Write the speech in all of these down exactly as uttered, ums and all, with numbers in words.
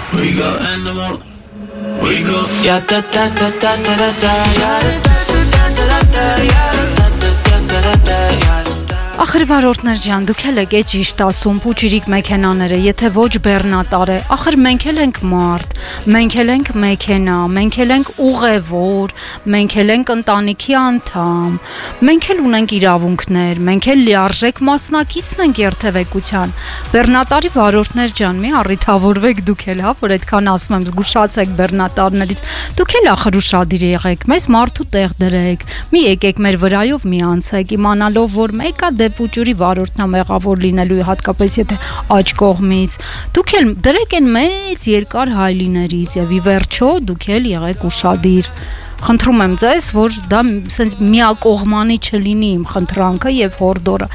We go animal. We go. Ya da da da da da da da. Ya da da da da da. Ya da da da da da. Ախր վարորդներ ջան, դուք էլ եք ճիշտ ասում, փուչիրիկ մեքենաները, եթե ոչ բեռնատար է, ախր մենք էլ ենք մարդ, մենք էլ ենք մեքենա, մենք էլ ենք ուղևոր, մենք էլ ենք ընտանիքի անդամ, մենք էլ ունենք իրավունքներ, մենք էլ լիարժեք մասնակիցն ենք երթևեկության։ Բեռնատարի վարորդներ ջան, մի առիթավորվեք դուք էլ, հա, որ այդքան ասում եմ, զգուշացեք բեռնատարներից, դուք էլ ախր ուշադիր եղեք, մեզ մարդու տեղ դրեք, մի եկեք մեր վրայով մի անցեք, իմանալով, որ մեկը դե փուճուրի վարորդն է մեղավոր լինելու, հատկապես եթե աջ կողմից, դուք էլ դրեք են մեծ երկար հայլիներից եւ ի վերջո դուք էլ եղեք ուշադիր։ Խնդրում եմ ձեզ, որ դա սենց միակողմանի չլինի իմ խնդրանքը եւ հորդորը։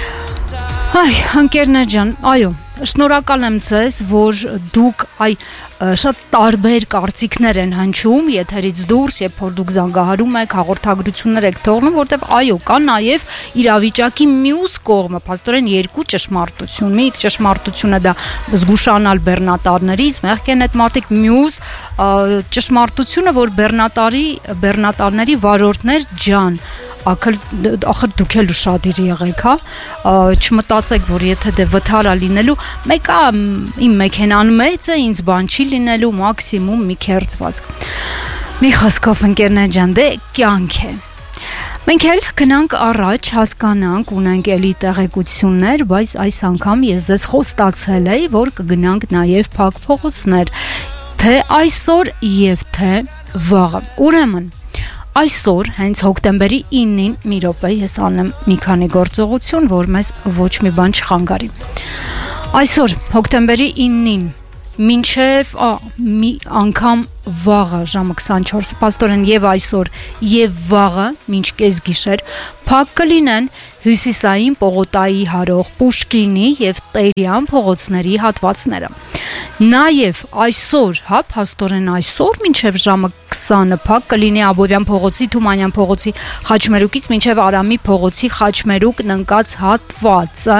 Այ, ընկերներ ջան, այո, շնորհակալ եմ ձեզ, որ դուք այ շատ տարբեր կարծիքներ են հնչում եթերից դուրս, երբ որ դուք զանգահարում եք, հաղորդագրություններ եք թողնում, որտեվ այո, կա նաև իրավիճակի մյուս կողմը, փաստորեն երկու ճշմարտություն, մի ճշմարտությունը դա զգուշանալ բեռնատարներից, մեղք են այդ մարդիկ, մյուս ճշմարտությունը, որ բեռնատարի բեռնատարների վարորդներ ջան, ախր դուք էլ ուշադիր եղեք, հա, չմտածեք, որ եթե դե վթարա լինելու, մեկը իմ մեքենան մեծ է, ինձ բան չի լինելու, մաքսիմում մի քերծվածք։ Մի խոսքով ընկերներ ջան, դե կյանք է։ Մենք էլ գնանք առաջ, հասկանանք, ունենք էլի տեղեկություններ, բայց այս անգամ ես ձեզ խոստացել էի, որ կգնանք նաև փակ փողոցներ, թե այսօր եւ թե վաղը։ Ուրեմն այսօր հենց հոկտեմբերի իննին մի րոպե ես անեմ մի քանի գործողություն, որ մեզ ոչ մի բան չխանգարի։ Այսօր հոկտեմբերի իննին մինչև մի անգամ վաղը ժամը քսանչորսը պաստորեն եւ այսօր եւ վաղը մինչ կեսգիշեր փակ կլինեն հյուսիսային Պողոտայի հարող Պուշկինի եւ Տերյան փողոցների հատվածները։ Նաեւ այսօր, հա, փաստորեն այսօր մինչև ժամը քսանը փակ կլինի Աբովյան փողոցի, Թումանյան փողոցի Խաչմերուկից մինչև Արամի փողոցի Խաչմերուկն ընկած հատվածը։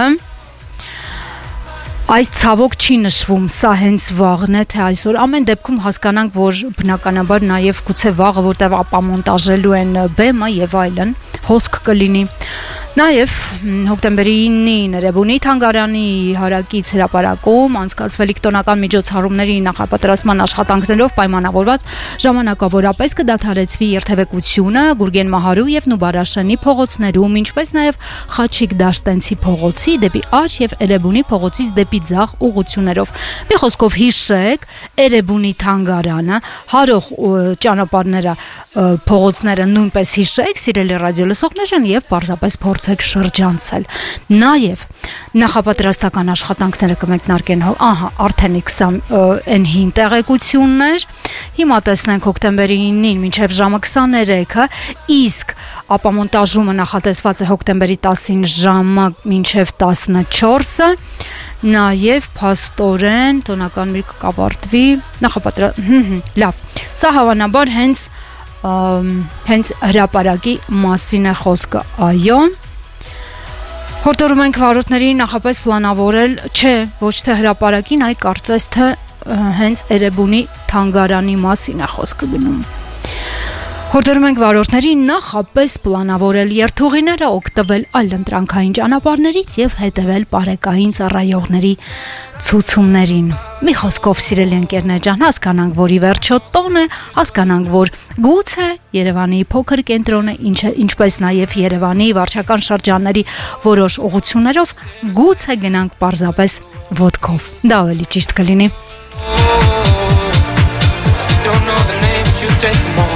Այս ցավոք չի նշվում, սա հենց վաղն է, թե այսօր ամեն դեպքում հասկանանք, որ բնականաբար նաև գուցե վաղը, որտեղ ապամոնտաժելու են բեմը եւ այլն, հոսք կլինի։ Նաև հոկտեմբերի իննին Էրեբունի թանգարանի հարակից հրապարակում անցկացվելիք տոնական միջոցառումների նախապատրաստման աշխատանքներով պայմանավորված ժամանակավորապես կդադարեցվի երթևեկությունը Գուրգեն Մահարու եւ Նուբարաշենի փողոցներում, ինչպես նաև Խաչիկ Դաշտենցի փողոցի դեպի Աջ եւ Էրեբունի փողոցից դեպի Ձախ ուղղություններով։ Մի խոսքով հիշեք, Էրեբունի թանգարանը, հարող ճանապարհները, փողոցները նույնպես հիշեք, սիրելի ռադիոլսողներ եւ պարզապես փորձեք շրջանցել։ Նաև նախապատրաստական աշխատանքները կմեկնարկեն, ահա, արդեն են հին տեղեկություններ։ Հիմա տեսնենք հոկտեմբերի իննին մինչև ժամը քսաներեքը, իսկ ապամոնտաժումը նախատեսված է հոկտեմբերի տասին ժամը մինչև տասնչորսը։ Նաև փաստորեն տոնական մի կկավարտվի նախապատրա լավ, սա հավանաբար հենց հենց հրապարակի մասին է խոսքը, այո։ Հորդորում ենք վարորդներին նախապես պլանավորել, չէ, ոչ թե հրապարակին, այլ կարծես թե հենց Էրեբունի թանգարանի մասին է խոսքը գնում։ Հորդորում ենք վարորդներին նախապես պլանավորել երթուղիները, օգտվել այլընտրանքային ճանապարհներից եւ հետեւել բարեկային ծառայողների ցուցումներին։ Մի խոսքով սիրելի ընկերներ ջան, հասկանանք, որ ի վերջո տոն է, հասկանանք, որ գուցե Երևանի փոքր կենտրոնը, ինչպես նաեւ Երևանի վարչական շրջանների որոշ ուղղություններով գուցե գնանք պարզապես ոտքով։ Դա ավելի ճիշտ կլինի։